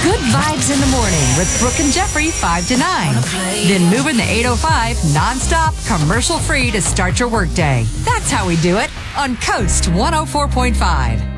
Good vibes in the morning with Brooke and Jeffrey 5 to 9. Then moving the 805 nonstop, commercial free to start your workday. That's how we do it on Coast 104.5.